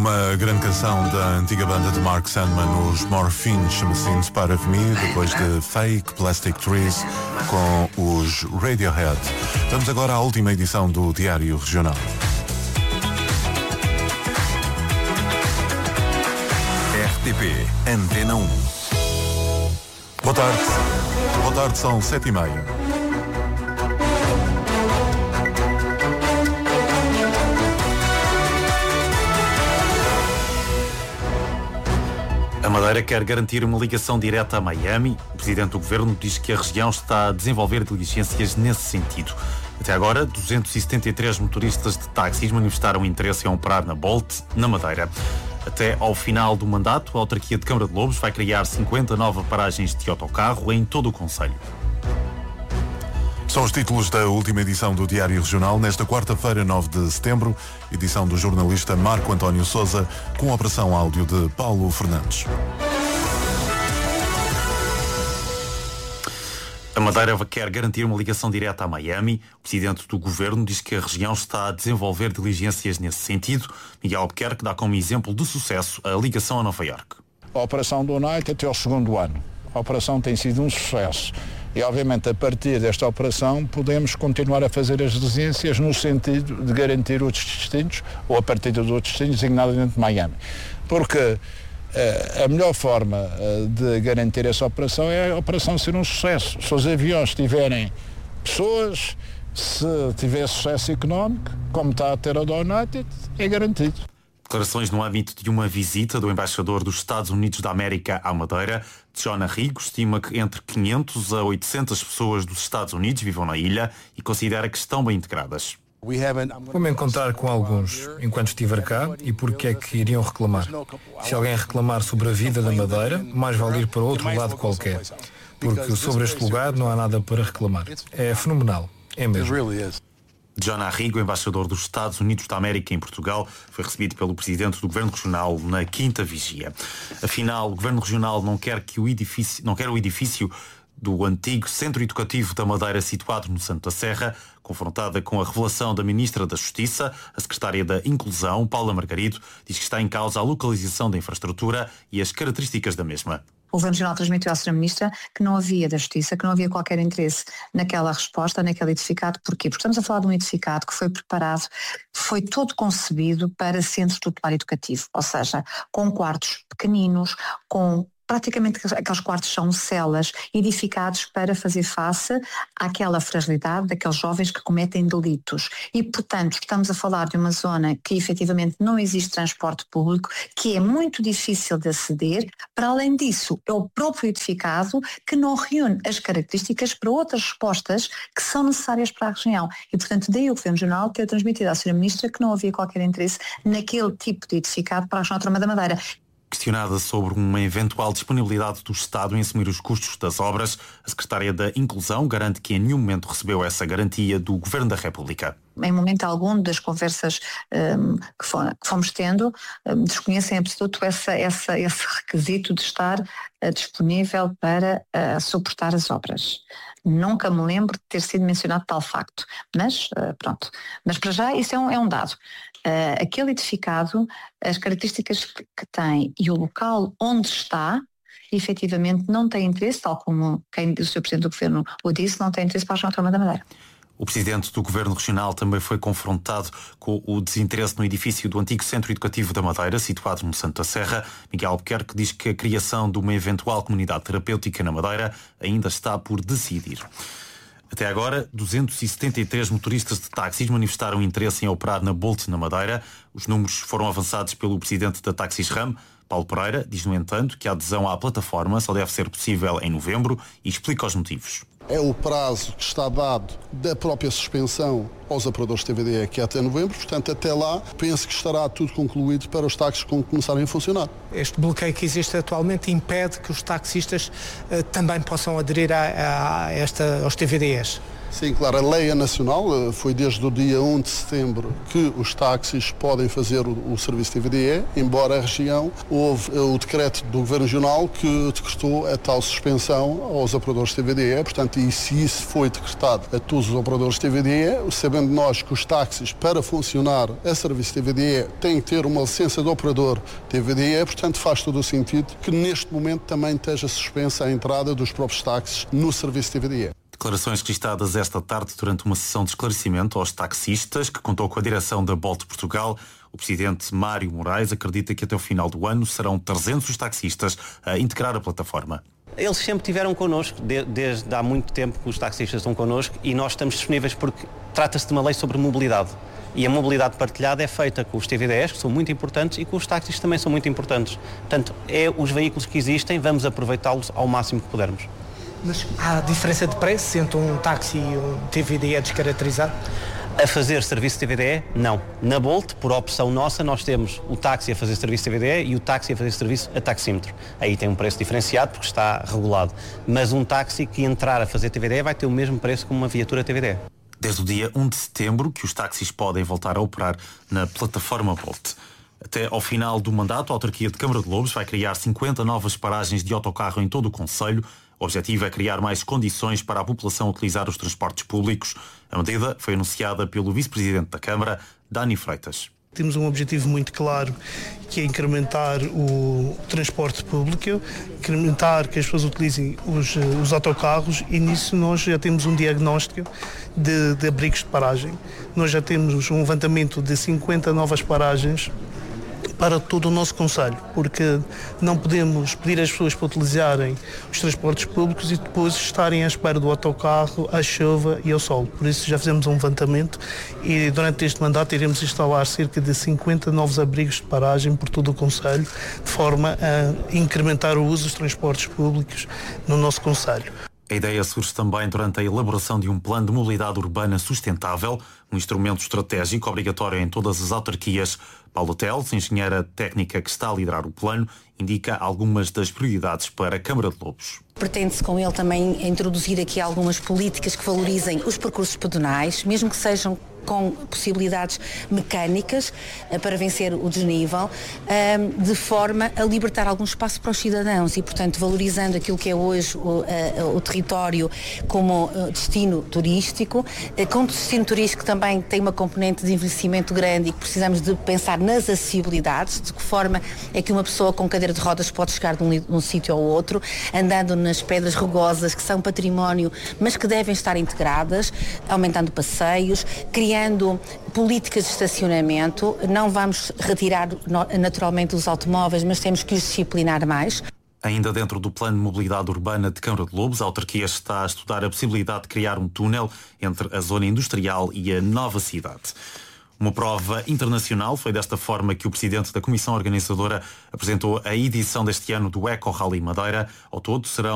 Uma grande canção da antiga banda de Mark Sandman, os Morphine, chama-se Inspire of Me, depois de Fake Plastic Trees com os Radiohead. Vamos agora à última edição do Diário Regional. RTP Antena 1. Boa tarde. Boa tarde, são 7h30. A Madeira quer garantir uma ligação direta a Miami. O Presidente do Governo diz que a região está a desenvolver diligências nesse sentido. Até agora, 273 motoristas de táxis manifestaram interesse em operar na Bolt, na Madeira. Até ao final do mandato, a autarquia de Câmara de Lobos vai criar 50 novas paragens de autocarro em todo o concelho. São os títulos da última edição do Diário Regional, nesta quarta-feira, 9 de setembro, edição do jornalista Marco António Sousa, com operação áudio de Paulo Fernandes. A Madeira quer garantir uma ligação direta a Miami. O Presidente do Governo diz que a região está a desenvolver diligências nesse sentido. Miguel Albuquerque dá como exemplo de sucesso a ligação a Nova Iorque. A operação do United até ao segundo ano. A operação tem sido um sucesso. E, obviamente, a partir desta operação, podemos continuar a fazer as diligências no sentido de garantir outros destinos, ou a partir dos outros destinos, designadamente Miami. Porque a melhor forma de garantir essa operação é a operação ser um sucesso. Se os aviões tiverem pessoas, se tiver sucesso económico, como está a ter a do United, é garantido. Declarações no âmbito de uma visita do embaixador dos Estados Unidos da América à Madeira. John Arrigo estima que entre 500 a 800 pessoas dos Estados Unidos vivam na ilha e considera que estão bem integradas. Vou-me encontrar com alguns enquanto estiver cá e porque é que iriam reclamar. Se alguém reclamar sobre a vida da Madeira, mais vale ir para outro lado qualquer. Porque sobre este lugar não há nada para reclamar. É fenomenal. É mesmo. John Arrigo, embaixador dos Estados Unidos da América em Portugal, foi recebido pelo Presidente do Governo Regional na quinta vigia. Afinal, o Governo Regional não quer o edifício do antigo Centro Educativo da Madeira situado no Santo da Serra. Confrontada com a revelação da Ministra da Justiça, a Secretária da Inclusão, Paula Margarido, diz que está em causa a localização da infraestrutura e as características da mesma. O Governo Regional transmitiu à Sra. Ministra que não havia da Justiça, que não havia qualquer interesse naquela resposta, naquele edificado. Porquê? Porque estamos a falar de um edificado que foi preparado, foi todo concebido para centro tutelar educativo, ou seja, com quartos pequeninos, com praticamente aqueles quartos são celas edificados para fazer face àquela fragilidade daqueles jovens que cometem delitos. E, portanto, estamos a falar de uma zona que efetivamente não existe transporte público, que é muito difícil de aceder. Para além disso, é o próprio edificado que não reúne as características para outras respostas que são necessárias para a região. E, portanto, daí o Governo Regional ter transmitido à Sra. Ministra que não havia qualquer interesse naquele tipo de edificado para a região autónoma da Madeira. Questionada sobre uma eventual disponibilidade do Estado em assumir os custos das obras, a Secretária da Inclusão garante que em nenhum momento recebeu essa garantia do Governo da República. Em momento algum das conversas que fomos tendo, desconhecem em absoluto esse requisito de estar disponível para suportar as obras. Nunca me lembro de ter sido mencionado tal facto, mas pronto. Mas para já isso é um dado. Aquele edificado, as características que tem e o local onde está, efetivamente não tem interesse, tal como o Sr. Presidente do Governo o disse, não tem interesse para a região autónoma da Madeira. O Presidente do Governo Regional também foi confrontado com o desinteresse no edifício do antigo Centro Educativo da Madeira, situado no Santo da Serra. Miguel Albuquerque diz que a criação de uma eventual comunidade terapêutica na Madeira ainda está por decidir. Até agora, 273 motoristas de táxis manifestaram interesse em operar na Bolt na Madeira. Os números foram avançados pelo Presidente da Taxis RAM, Paulo Pereira, diz, no entanto, que a adesão à plataforma só deve ser possível em novembro e explica os motivos. É o prazo que está dado da própria suspensão aos operadores de TVDE, que é até novembro, portanto até lá penso que estará tudo concluído para os táxis começarem a funcionar. Este bloqueio que existe atualmente impede que os taxistas também possam aderir aos TVDEs. Sim, claro, a lei é nacional, foi desde o dia 1 de setembro que os táxis podem fazer o serviço TVDE, embora a região, houve o decreto do Governo Regional que decretou a tal suspensão aos operadores TVDE, portanto portanto, e se isso foi decretado a todos os operadores de TVDE, sabendo nós que os táxis, para funcionar a serviço TVDE, têm que ter uma licença de operador TVDE, portanto, faz todo o sentido que neste momento também esteja suspensa a entrada dos próprios táxis no serviço TVDE. Declarações registadas esta tarde durante uma sessão de esclarecimento aos taxistas que contou com a direção da Bolt Portugal. O presidente Mário Moraes acredita que até o final do ano serão 300 os taxistas a integrar a plataforma. Eles sempre estiveram connosco, desde há muito tempo que os taxistas estão connosco e nós estamos disponíveis porque trata-se de uma lei sobre mobilidade. E a mobilidade partilhada é feita com os TVDEs, que são muito importantes, e com os táxis também são muito importantes. Portanto, os veículos que existem, vamos aproveitá-los ao máximo que pudermos. Mas há diferença de preço entre um táxi e um TVDE descaracterizado? A fazer serviço TVDE, não. Na Bolt, por opção nossa, nós temos o táxi a fazer serviço TVDE e o táxi a fazer serviço a taxímetro. Aí tem um preço diferenciado porque está regulado. Mas um táxi que entrar a fazer TVDE vai ter o mesmo preço como uma viatura TVDE. Desde o dia 1 de setembro que os táxis podem voltar a operar na plataforma Bolt. Até ao final do mandato, a autarquia de Câmara de Lobos vai criar 50 novas paragens de autocarro em todo o concelho. O objetivo é criar mais condições para a população utilizar os transportes públicos. A medida foi anunciada pelo vice-presidente da Câmara, Dani Freitas. Temos um objetivo muito claro, que é incrementar o transporte público, incrementar que as pessoas utilizem os autocarros, e nisso nós já temos um diagnóstico de abrigos de paragem. Nós já temos um levantamento de 50 novas paragens para todo o nosso concelho, porque não podemos pedir às pessoas para utilizarem os transportes públicos e depois estarem à espera do autocarro, à chuva e ao sol. Por isso já fizemos um levantamento e durante este mandato iremos instalar cerca de 50 novos abrigos de paragem por todo o concelho, de forma a incrementar o uso dos transportes públicos no nosso concelho. A ideia surge também durante a elaboração de um plano de mobilidade urbana sustentável, um instrumento estratégico obrigatório em todas as autarquias. Paulo Teles, engenheira técnica que está a liderar o plano, indica algumas das prioridades para a Câmara de Lobos. Pretende-se com ele também introduzir aqui algumas políticas que valorizem os percursos pedonais, mesmo que sejam com possibilidades mecânicas para vencer o desnível, de forma a libertar algum espaço para os cidadãos e, portanto, valorizando aquilo que é hoje o território como destino turístico, com destino turístico também tem uma componente de envelhecimento grande e que precisamos de pensar nas acessibilidades, de que forma é que uma pessoa com cadeira de rodas pode chegar de um sítio ao outro, andando nas pedras rugosas que são património, mas que devem estar integradas, aumentando passeios, criando políticas de estacionamento. Não vamos retirar naturalmente os automóveis, mas temos que os disciplinar mais. Ainda dentro do plano de mobilidade urbana de Câmara de Lobos, a autarquia está a estudar a possibilidade de criar um túnel entre a zona industrial e a nova cidade. Uma prova internacional, foi desta forma que o presidente da Comissão Organizadora apresentou a edição deste ano do Eco Rally Madeira. Ao todo serão